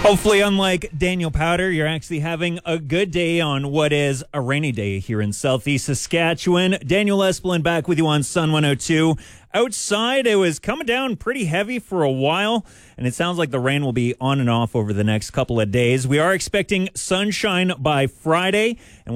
Hopefully, unlike Daniel Powder, you're actually having a good day on what is a rainy day here in southeast Saskatchewan. Daniel Esplin back with you on Sun 102. Outside, it was coming down pretty heavy for a while, and it sounds like the rain will be on and off over the next couple of days. We are expecting sunshine by Friday, and